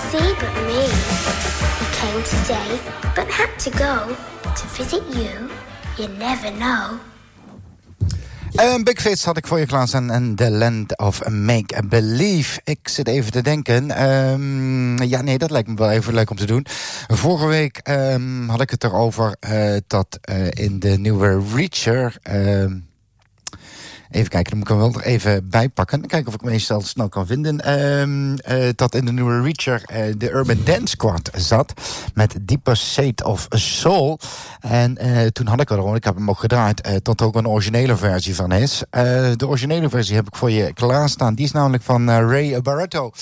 see but me. He came today, but had to go. To visit you, you never know. Big Fizz had ik voor je klaarstaan en The Land of Make Believe. Ik zit even te denken. Dat lijkt me wel even leuk om te doen. Vorige week had ik het erover dat in de nieuwe Reacher... even kijken, dan moet ik hem wel er even bijpakken. Kijken of ik hem meestal snel kan vinden. Dat in de nieuwe Reacher de Urban Dance Squad zat. Met Deeper State of Soul. En toen had ik ik heb hem ook gedraaid, tot er ook een originele versie van is. De originele versie heb ik voor je klaarstaan. Die is namelijk van Ray Barretto.